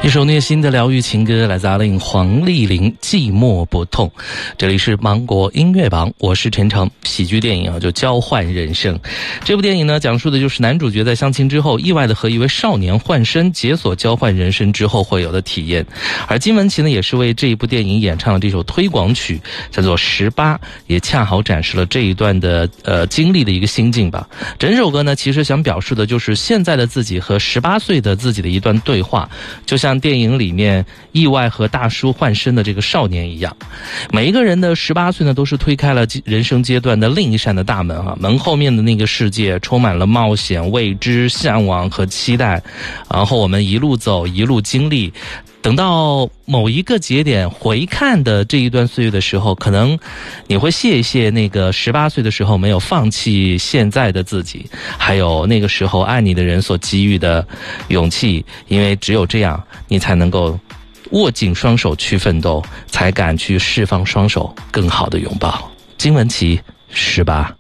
一首虐心的疗愈情歌，来自阿令黄丽玲，寂寞不痛。这里是芒果音乐榜，我是陈诚。喜剧电影就交换人生。这部电影呢，讲述的就是男主角在相亲之后，意外的和一位少年换身，解锁交换人生之后会有的体验。而金玟岐呢，也是为这一部电影演唱了这首推广曲，叫做18，也恰好展示了这一段的经历的一个心境吧。整首歌呢，其实想表述的就是现在的自己和18岁的自己的一段对话，就像电影里面意外和大叔换身的这个少年一样。每一个人的18岁呢，都是推开了人生阶段的另一扇的大门啊，门后面的那个世界充满了冒险、未知、向往和期待，然后我们一路走，一路经历。等到某一个节点回看的这一段岁月的时候，可能你会谢一谢那个18岁的时候没有放弃现在的自己，还有那个时候爱你的人所给予的勇气，因为只有这样你才能够握紧双手去奋斗，才敢去释放双手更好的拥抱。金玟岐18。